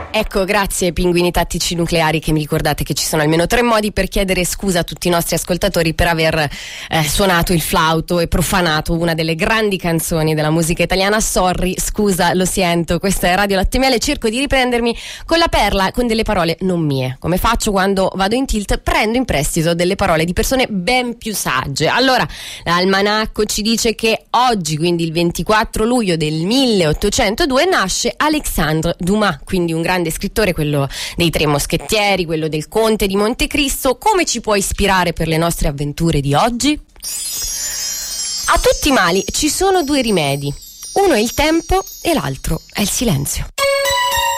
Ecco, grazie pinguini tattici nucleari che mi ricordate che ci sono almeno 3 modi per chiedere scusa a tutti i nostri ascoltatori per aver suonato il flauto e profanato una delle grandi canzoni della musica italiana. Sorry, scusa, lo sento, questa è Radio Latte e Miele, cerco di riprendermi con la perla, con delle parole non mie. Come faccio quando vado in tilt? Prendo in prestito delle parole di persone ben più sagge. Allora, l'almanacco ci dice che oggi, quindi il 24 luglio del 1802, nasce Alexandre Dumas, quindi un grande scrittore, quello dei Tre Moschettieri, quello del Conte di Montecristo. Come ci può ispirare per le nostre avventure di oggi? A tutti i mali ci sono 2 rimedi. Uno è il tempo e l'altro è il silenzio.